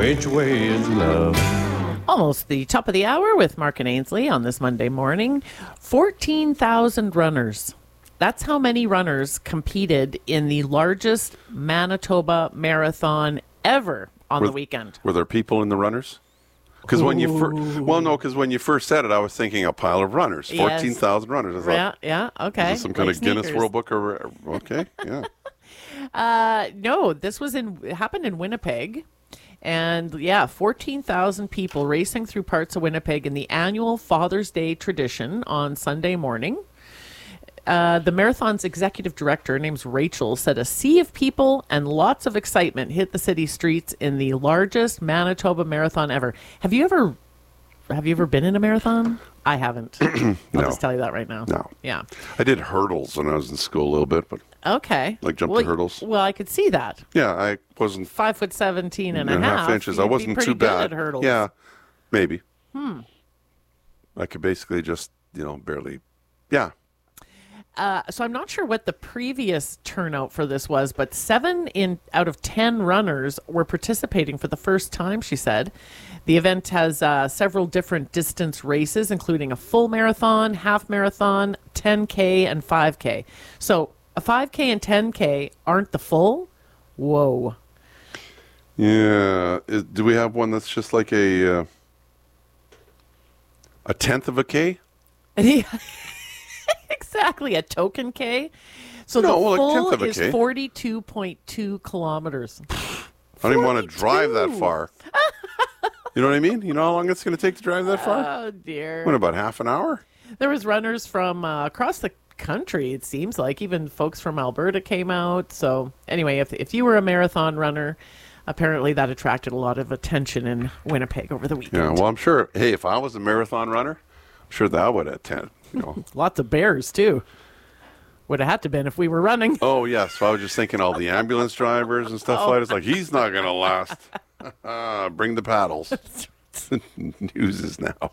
Which way is love? Almost the top of the hour with Mark and Ainsley on this Monday morning. 14,000 runners. That's how many runners competed in the largest Manitoba marathon ever on the weekend. Were there people in the runners? Because when you first said it, I was thinking a pile of runners. 14,000 runners. I thought, okay. Is this some kind of Guinness World Book? Okay, yeah. No, this happened in Winnipeg. And 14,000 people racing through parts of Winnipeg in the annual Father's Day tradition on Sunday morning. The marathon's executive director, her name's Rachel, said a sea of people and lots of excitement hit the city streets in the largest Manitoba marathon ever. Have you ever been in a marathon? I haven't. I'll just tell you that right now. No. Yeah. I did hurdles when I was in school a little bit, but okay. Like jumping hurdles. Well, I could see that. Yeah, I wasn't 5'17" and a half inches. I wasn't too bad. Good at hurdles. Yeah, maybe. I could basically just barely. Yeah. So I'm not sure what the previous turnout for this was, but 7 out of 10 runners were participating for the first time, she said. The event has several different distance races, including a full marathon, half marathon, 10K, and 5K. So a 5K and 10K aren't the full? Whoa. Yeah. Do we have one that's just like a tenth of a K? Exactly, a token K. So no, the full a tenth of a is K. 42.2 kilometers. I don't even want to drive that far. You know what I mean? You know how long it's going to take to drive that far? Oh, dear. What, about half an hour? There was runners from across the country, it seems like. Even folks from Alberta came out. So anyway, if you were a marathon runner, apparently that attracted a lot of attention in Winnipeg over the weekend. Yeah, well, I'm sure, hey, if I was a marathon runner, I'm sure that would attend. Lots of bears, too. Would have had to been if we were running. Oh, yes. So I was just thinking all the ambulance drivers and stuff like that. It's like, he's not going to last. Bring the paddles. News is now.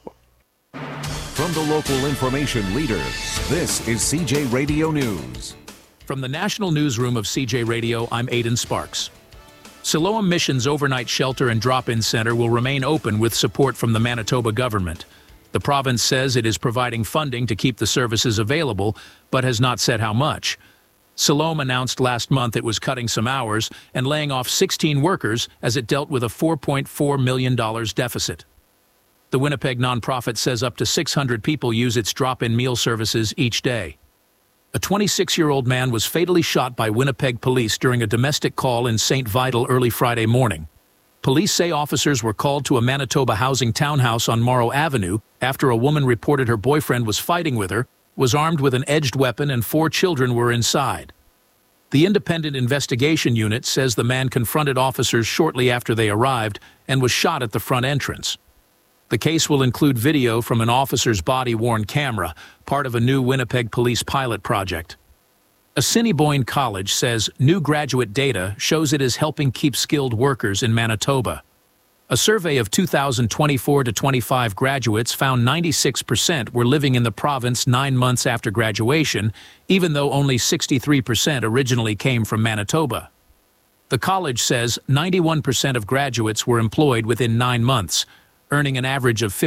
From the local information leader, this is CJ Radio News. From the National Newsroom of CJ Radio, I'm Aidan Sparks. Siloam Mission's overnight shelter and drop-in center will remain open with support from the Manitoba government. The province says it is providing funding to keep the services available, but has not said how much. Siloam announced last month it was cutting some hours and laying off 16 workers as it dealt with a $4.4 million deficit. The Winnipeg nonprofit says up to 600 people use its drop-in meal services each day. A 26-year-old man was fatally shot by Winnipeg police during a domestic call in St. Vital early Friday morning. Police say officers were called to a Manitoba housing townhouse on Morrow Avenue after a woman reported her boyfriend was fighting with her, was armed with an edged weapon, and 4 children were inside. The Independent Investigation Unit says the man confronted officers shortly after they arrived and was shot at the front entrance. The case will include video from an officer's body-worn camera, part of a new Winnipeg police pilot project. Assiniboine College says new graduate data shows it is helping keep skilled workers in Manitoba. A survey of 2024 to 25 graduates found 96% were living in the province 9 months after graduation, even though only 63% originally came from Manitoba. The college says 91% of graduates were employed within 9 months, earning an average of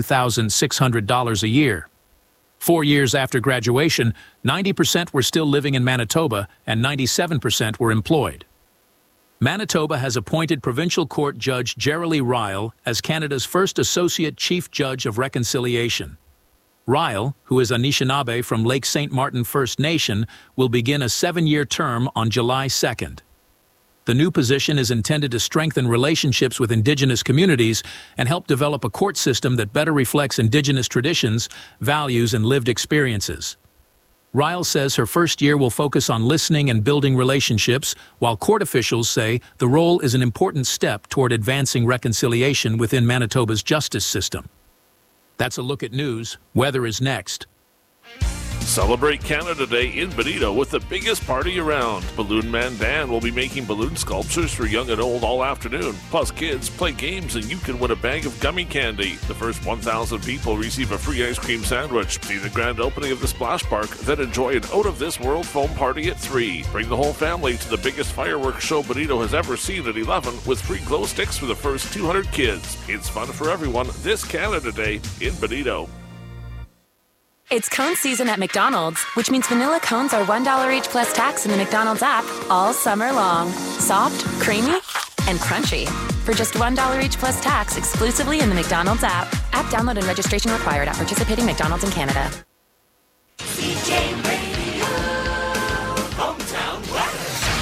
$52,600 a year. 4 years after graduation, 90% were still living in Manitoba and 97% were employed. Manitoba has appointed Provincial Court Judge Jeremy Ryle as Canada's first Associate Chief Judge of Reconciliation. Ryle, who is Anishinaabe from Lake St. Martin First Nation, will begin a 7-year term on July 2nd. The new position is intended to strengthen relationships with Indigenous communities and help develop a court system that better reflects Indigenous traditions, values, and lived experiences. Ryle says her first year will focus on listening and building relationships, while court officials say the role is an important step toward advancing reconciliation within Manitoba's justice system. That's a look at news. Weather is next. Celebrate Canada Day in Benito with the biggest party around. Balloon Man Dan will be making balloon sculptures for young and old all afternoon. Plus, kids play games and you can win a bag of gummy candy. The first 1,000 people receive a free ice cream sandwich. See the grand opening of the Splash Park, then enjoy an out-of-this-world foam party at 3. Bring the whole family to the biggest fireworks show Benito has ever seen at 11 with free glow sticks for the first 200 kids. It's fun for everyone this Canada Day in Benito. It's cone season at McDonald's, which means vanilla cones are $1 each plus tax in the McDonald's app all summer long. Soft, creamy, and crunchy. For just $1 each plus tax exclusively in the McDonald's app. App download and registration required at participating McDonald's in Canada. CJ Radio, hometown weather.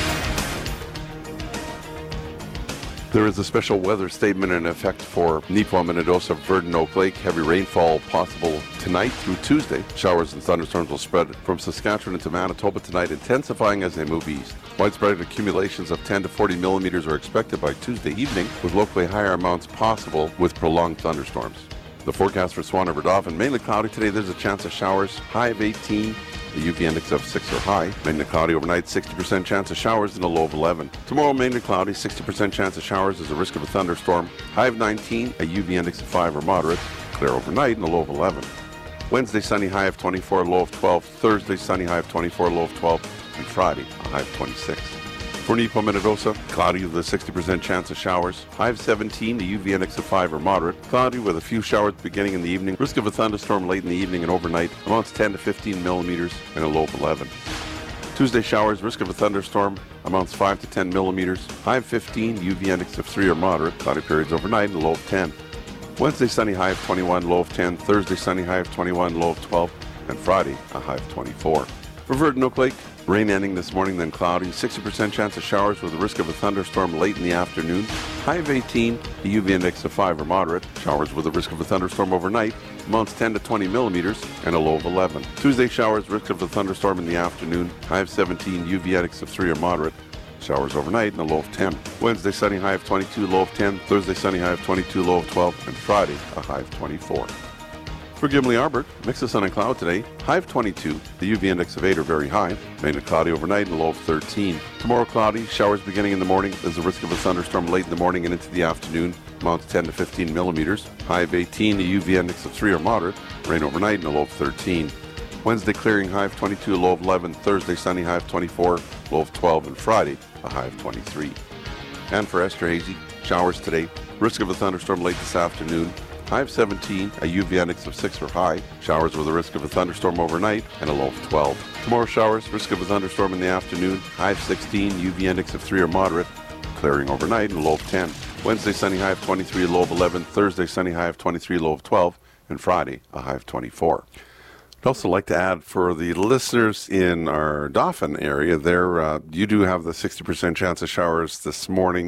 There is a special weather statement in effect for Nipawin, Minnedosa, Verdon, Oak Lake. Heavy rainfall possible tonight through Tuesday. Showers and thunderstorms will spread from Saskatchewan into Manitoba tonight, intensifying as they move east. Widespread accumulations of 10 to 40 millimeters are expected by Tuesday evening, with locally higher amounts possible with prolonged thunderstorms. The forecast for Swan River Dauphin, mainly cloudy today. There's a chance of showers, high of 18. The UV index of 6 or high. Mainly cloudy overnight, 60% chance of showers and a low of 11. Tomorrow, mainly cloudy, 60% chance of showers. There's a risk of a thunderstorm. High of 19, a UV index of 5 or moderate. Clear overnight and a low of 11. Wednesday, sunny, high of 24, low of 12. Thursday, sunny, high of 24, low of 12. And Friday, a high of 26. For Nipawin, Minnedosa, cloudy with a 60% chance of showers. High of 17, the UV index of 5 or moderate. Cloudy with a few showers beginning in the evening. Risk of a thunderstorm late in the evening and overnight. Amounts 10 to 15 millimeters and a low of 11. Tuesday showers, risk of a thunderstorm. Amounts 5 to 10 millimeters. High of 15, UV index of 3 or moderate. Cloudy periods overnight and a low of 10. Wednesday sunny, high of 21, low of 10. Thursday sunny, high of 21, low of 12. And Friday, a high of 24. For Verdon, Oak Lake, rain ending this morning, then cloudy. 60% chance of showers with a risk of a thunderstorm late in the afternoon. High of 18, the UV index of 5 or moderate. Showers with a risk of a thunderstorm overnight. Amounts 10 to 20 millimeters and a low of 11. Tuesday showers, risk of a thunderstorm in the afternoon. High of 17, UV index of 3 or moderate. Showers overnight and a low of 10. Wednesday sunny, high of 22, low of 10. Thursday sunny, high of 22, low of 12. And Friday, a high of 24. For Gimli Arbor, mix of sun and cloud today. High of 22, the UV index of 8 or very high. Mainly cloudy overnight and a low of 13. Tomorrow cloudy, showers beginning in the morning. There's a risk of a thunderstorm late in the morning and into the afternoon. Amounts 10 to 15 millimeters. High of 18, the UV index of 3 or moderate. Rain overnight and a low of 13. Wednesday clearing, high of 22, low of 11. Thursday sunny, high of 24, low of 12. And Friday, a high of 23. And for Esterhazy, showers today. Risk of a thunderstorm late this afternoon. High of 17, a UV index of 6 or high. Showers with a risk of a thunderstorm overnight and a low of 12. Tomorrow showers, risk of a thunderstorm in the afternoon. High of 16, UV index of 3 or moderate. Clearing overnight and a low of 10. Wednesday sunny, high of 23, low of 11. Thursday sunny, high of 23, low of 12. And Friday, a high of 24. I'd also like to add for the listeners in our Dauphin area, there you do have the 60% chance of showers this morning.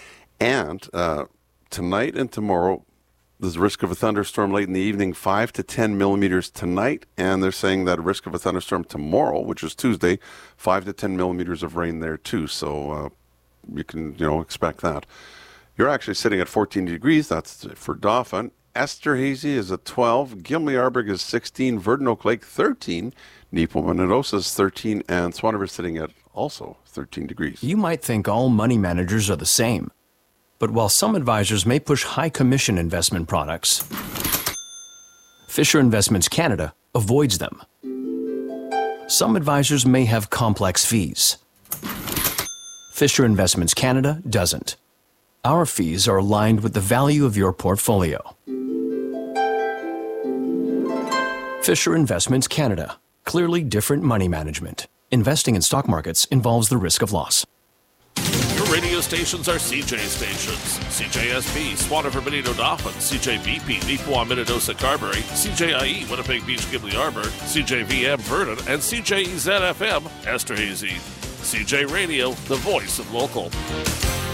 And tonight and tomorrow, there's a risk of a thunderstorm late in the evening, 5 to 10 millimeters tonight. And they're saying that a risk of a thunderstorm tomorrow, which is Tuesday, 5 to 10 millimeters of rain there too. So you can, expect that. You're actually sitting at 14 degrees. That's for Dauphin. Esterhazy is at 12. Gimli Arborg is 16. Verdon Oak Lake 13. Nipawin, Minnedosa is 13. And Swan River sitting at also 13 degrees. You might think all money managers are the same. But while some advisors may push high commission investment products, Fisher Investments Canada avoids them. Some advisors may have complex fees. Fisher Investments Canada doesn't. Our fees are aligned with the value of your portfolio. Fisher Investments Canada. Clearly different money management. Investing in stock markets involves the risk of loss. Your radio stations are CJ stations. CJSB, Swan River, Benito, Dauphin. CJBP, Nipawin, Minnedosa, Carberry. CJIE, Winnipeg Beach, Gimli Arbor. CJVM, Verdon. And CJEZ-FM, Esterhazy. CJ Radio, the voice of local.